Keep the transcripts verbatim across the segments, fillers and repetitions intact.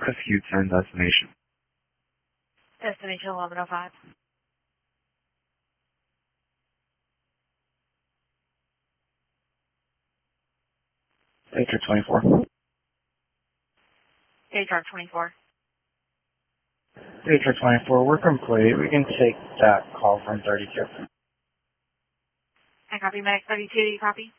F U ten destination. Destination eleven oh five. Daytruck twenty-four. Daytruck twenty-four. Daytruck twenty-four, we're complete. We can take that call from thirty-two. I copy Medic thirty-two. Do you copy?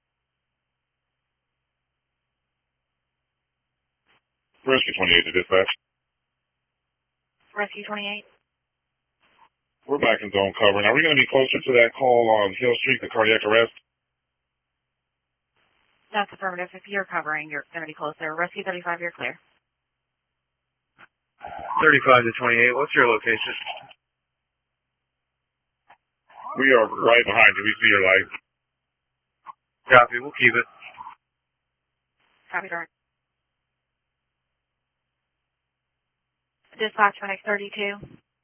Rescue twenty-eight to dispatch. Rescue twenty-eight. We're back in zone cover. Now, are we going to be closer to that call on Hill Street, the cardiac arrest? That's affirmative. If you're covering, you're going to be closer. Rescue thirty-five, you're clear. thirty-five to twenty-eight, what's your location? We are right behind you. We see your light. Copy, we'll keep it. Copy, Dark. Dispatch Medic thirty-two.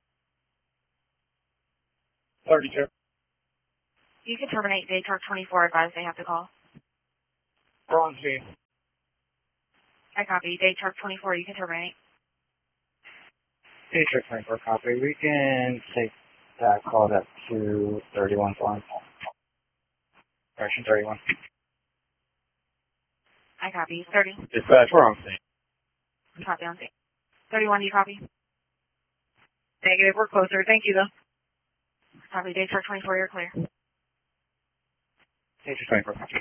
thirty-two. You can terminate Daytruck twenty-four. Advise they have to call. We're on scene. I copy. Daytruck twenty-four, you can terminate. Daytruck twenty-four, copy. We can take that call at two thirty-one farm. Correction thirty-one. I copy. thirty. Dispatch, we're on scene. Copy on scene. thirty-one, do you copy? Negative, we're closer. Thank you, though. Copy. Daytruck twenty-four, you're clear. Daytruck twenty-four, copy.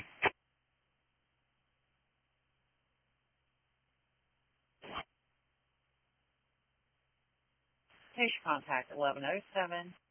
Station contact eleven oh seven.